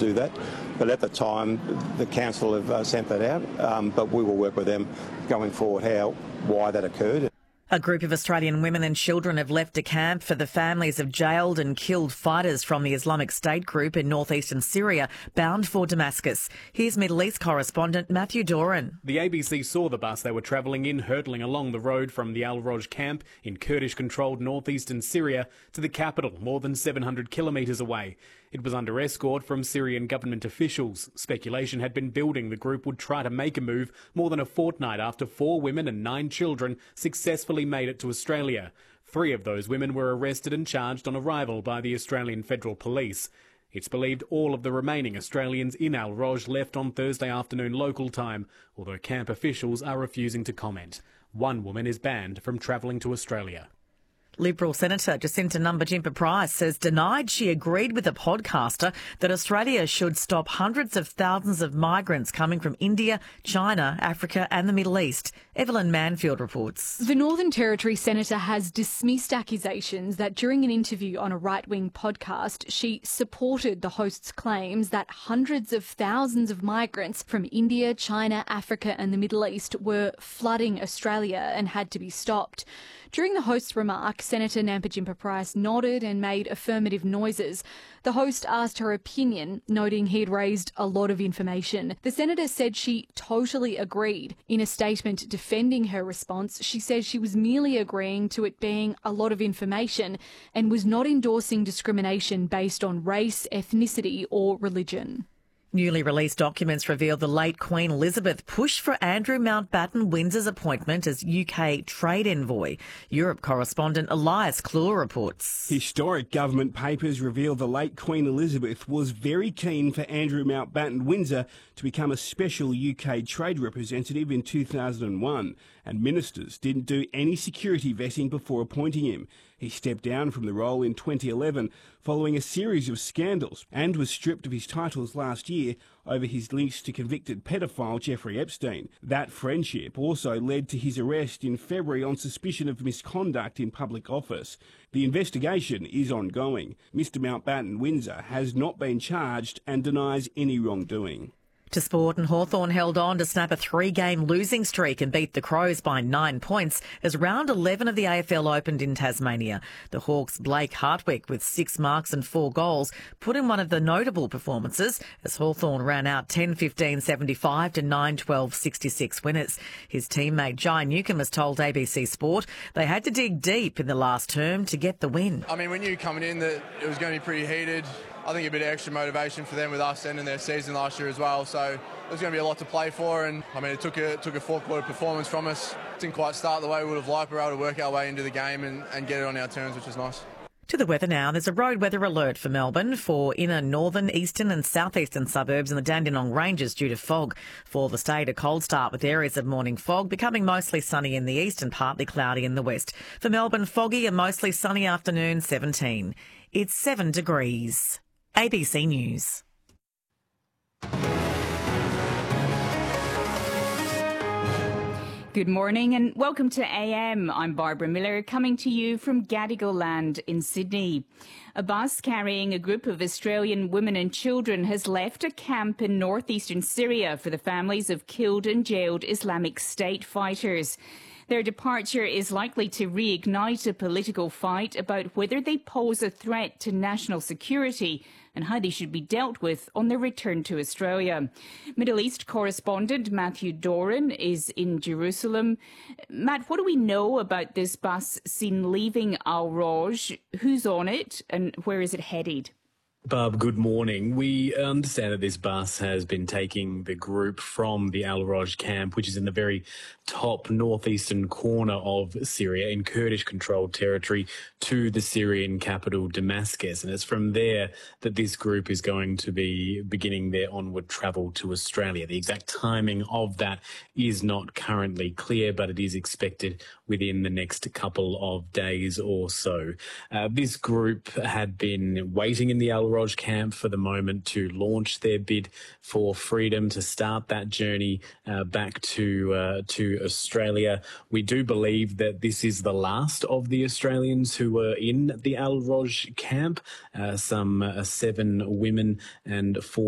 do that. But at the time, the council have sent that out, but we will work with them going forward why that occurred. A group of Australian women and children have left a camp for the families of jailed and killed fighters from the Islamic State group in northeastern Syria, bound for Damascus. Here's Middle East correspondent Matthew Doran. The ABC saw the bus they were travelling in hurtling along the road from the Al-Roj camp in Kurdish-controlled northeastern Syria to the capital, more than 700 kilometres away. It was under escort from Syrian government officials. Speculation had been building the group would try to make a move more than a fortnight after 4 women and 9 children successfully made it to Australia. 3 of those women were arrested and charged on arrival by the Australian Federal Police. It's believed all of the remaining Australians in Al-Roj left on Thursday afternoon local time, although camp officials are refusing to comment. 1 woman is banned from travelling to Australia. Liberal Senator Jacinta Nampijinpa-Price says denied she agreed with a podcaster that Australia should stop hundreds of thousands of migrants coming from India, China, Africa and the Middle East. Evelyn Manfield reports. The Northern Territory Senator has dismissed accusations that during an interview on a right-wing podcast, she supported the host's claims that hundreds of thousands of migrants from India, China, Africa and the Middle East were flooding Australia and had to be stopped. During the host's remark, Senator Nampijinpa-Price nodded and made affirmative noises. The host asked her opinion, noting he had raised a lot of information. The senator said she totally agreed. In a statement defending her response, she said she was merely agreeing to it being a lot of information and was not endorsing discrimination based on race, ethnicity or religion. Newly released documents reveal the late Queen Elizabeth pushed for Andrew Mountbatten Windsor's appointment as UK trade envoy. Europe correspondent Elias Clure reports. Historic government papers reveal the late Queen Elizabeth was very keen for Andrew Mountbatten Windsor to become a special UK trade representative in 2001, and ministers didn't do any security vetting before appointing him. He stepped down from the role in 2011 following a series of scandals and was stripped of his titles last year over his links to convicted pedophile Jeffrey Epstein. That friendship also led to his arrest in February on suspicion of misconduct in public office. The investigation is ongoing. Mr Mountbatten Windsor has not been charged and denies any wrongdoing. To sport, and Hawthorn held on to snap a 3-game losing streak and beat the Crows by 9 points as round 11 of the AFL opened in Tasmania. The Hawks' Blake Hartwick with 6 marks and 4 goals put in one of the notable performances as Hawthorn ran out 10-15-75 to 9-12-66 winners. His teammate Jai Newcombe has told ABC Sport they had to dig deep in the last term to get the win. I mean, we knew coming in that it was going to be pretty heated. I think a bit of extra motivation for them with us ending their season last year as well. So there's going to be a lot to play for, and I mean, it took a 4-quarter performance from us. Didn't quite start the way we would have liked. We were able to work our way into the game and get it on our terms, which is nice. To the weather now. There's a road weather alert for Melbourne for inner northern, eastern and southeastern suburbs and the Dandenong Ranges due to fog. For the state, a cold start with areas of morning fog, becoming mostly sunny in the east and partly cloudy in the west. For Melbourne, foggy and mostly sunny afternoon, 17. It's 7 degrees. ABC News. Good morning and welcome to AM. I'm Barbara Miller, coming to you from Gadigal Land in Sydney. A bus carrying a group of Australian women and children has left a camp in northeastern Syria for the families of killed and jailed Islamic State fighters. Their departure is likely to reignite a political fight about whether they pose a threat to national security and how they should be dealt with on their return to Australia. Middle East correspondent Matthew Doran is in Jerusalem. Matt, what do we know about this bus seen leaving Al-Roj? Who's on it and where is it headed? Barb, good morning. We understand that this bus has been taking the group from the Al-Roj camp, which is in the very top northeastern corner of Syria in Kurdish-controlled territory, to the Syrian capital Damascus. And it's from there that this group is going to be beginning their onward travel to Australia. The exact timing of that is not currently clear, but it is expected within the next couple of days or so. This group had been waiting in the Al-Roj camp for the moment to launch their bid for freedom, to start that journey back to Australia. We do believe that this is the last of the Australians who were in the Al-Roj camp, some 7 women and 4